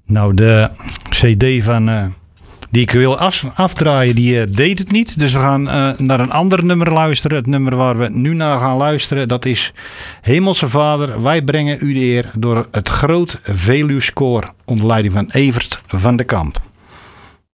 Nou, de cd van die ik wil afdraaien, die deed het niet. Dus we gaan naar een ander nummer luisteren. Het nummer waar we nu naar gaan luisteren, dat is Hemelse Vader, wij brengen u de eer, door het Groot Veluwskoor onder leiding van Evert van de Kamp.